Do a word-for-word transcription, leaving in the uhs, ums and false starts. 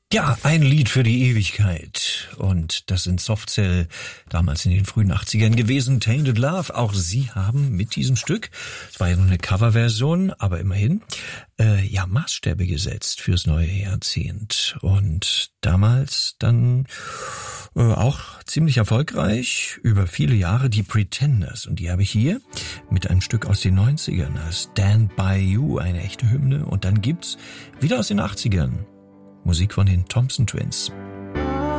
Ja, ein Lied für die Ewigkeit. Und das sind Softcell, damals in den frühen achtzigern gewesen, Tainted Love. Auch sie haben mit diesem Stück, es war ja nur eine Coverversion, aber immerhin, äh, ja, Maßstäbe gesetzt fürs neue Jahrzehnt. Und damals dann äh, auch ziemlich erfolgreich, über viele Jahre, die Pretenders. Und die habe ich hier mit einem Stück aus den neunzigern, Stand By You, eine echte Hymne. Und dann gibt's wieder aus den achtzigern Musik von den Thompson Twins.